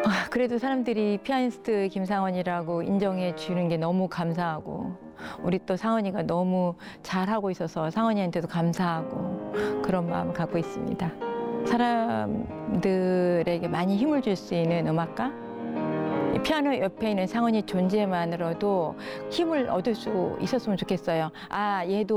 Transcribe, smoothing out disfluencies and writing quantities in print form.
그래도 사람들이 피아니스트 김상원이라고 인정해 주는 게 너무 감사하고, 우리 또 상원이가 너무 잘하고 있어서 상원이한테도 감사하고 그런 마음을 갖고 있습니다. 사람들에게 많이 힘을 줄 수 있는 음악가? 이 피아노 옆에 있는 상원이 존재만으로도 힘을 얻을 수 있었으면 좋겠어요. 아, 얘도